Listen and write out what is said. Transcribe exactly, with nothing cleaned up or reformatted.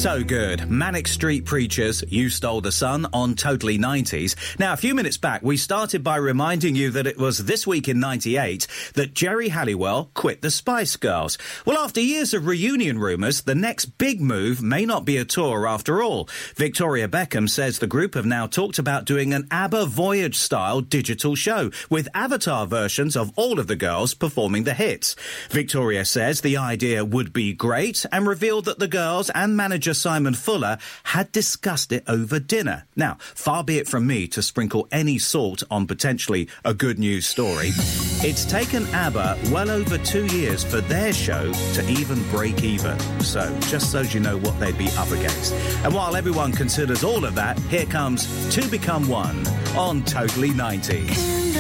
So good. Manic Street Preachers, You Stole the Sun on Totally nineties. Now, a few minutes back, we started by reminding you that it was this week in ninety-eight that Geri Halliwell quit the Spice Girls. Well, after years of reunion rumours, the next big move may not be a tour after all. Victoria Beckham says the group have now talked about doing an ABBA Voyage-style digital show with avatar versions of all of the girls performing the hits. Victoria says the idea would be great and revealed that the girls and manager Simon Fuller had discussed it over dinner. Now, far be it from me to sprinkle any salt on potentially a good news story. It's taken ABBA well over two years for their show to even break even. So, just so you know what they'd be up against. And while everyone considers all of that, here comes Two Become One on Totally nineties.